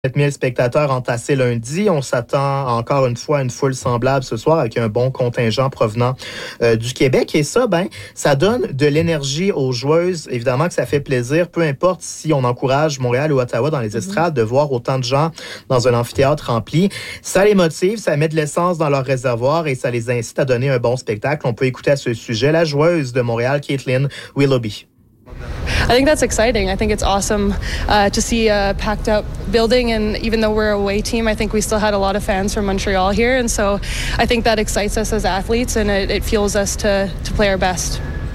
000 spectateurs entassés lundi. On s'attend encore une fois à une foule semblable ce soir avec un bon contingent provenant du Québec. Et ça, ça donne de l'énergie aux joueuses. Évidemment que ça fait plaisir, peu importe si on encourage Montréal ou Ottawa dans les estrades de voir autant de gens dans un amphithéâtre rempli. Ça les motive, ça met de l'essence dans leur réservoir et ça les incite à donner un bon spectacle. On peut écouter à ce sujet la joueuse de Montréal, Caitlin Willoughby. I think that's exciting. I think it's awesome to see a packed up building, and even though we're a away team, I think we still had a lot of fans from Montreal here, and so I think that excites us as athletes, and it fuels us to play our best.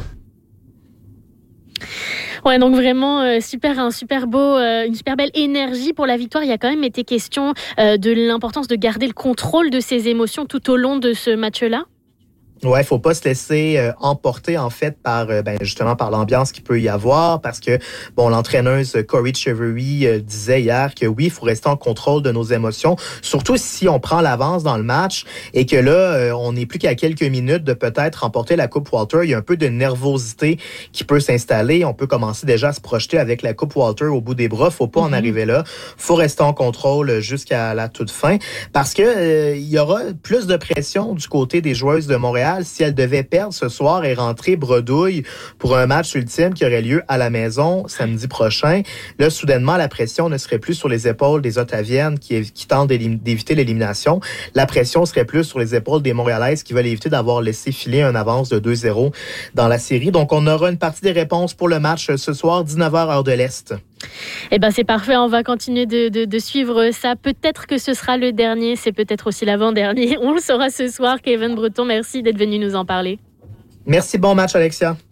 Ouais, donc vraiment un super beau, une super belle énergie pour la victoire. Il y a quand même été question de l'importance de garder le contrôle de ses émotions tout au long de ce match-là. Ouais, faut pas se laisser emporter en fait par justement par l'ambiance qu'il peut y avoir parce que l'entraîneuse Corey Chevery disait hier que oui, il faut rester en contrôle de nos émotions, surtout si on prend l'avance dans le match et que là on n'est plus qu'à quelques minutes de peut-être remporter la Coupe Walter. Il y a un peu de nervosité qui peut s'installer, on peut commencer déjà à se projeter avec la Coupe Walter au bout des bras, faut pas en arriver là. Faut rester en contrôle jusqu'à la toute fin parce que il y aura plus de pression du côté des joueuses de Montréal si elle devait perdre ce soir et rentrer bredouille pour un match ultime qui aurait lieu à la maison samedi prochain. Là, soudainement, la pression ne serait plus sur les épaules des Ottaviennes qui tentent d'éviter l'élimination. La pression serait plus sur les épaules des Montréalaises qui veulent éviter d'avoir laissé filer un avance de 2-0 dans la série. Donc, on aura une partie des réponses pour le match ce soir, 19h heure de l'Est. Eh ben c'est parfait, on va continuer de suivre ça. Peut-être que ce sera le dernier, c'est peut-être aussi l'avant-dernier. On le saura ce soir. Kevin Breton, merci d'être venu nous en parler. Merci, bon match Alexia.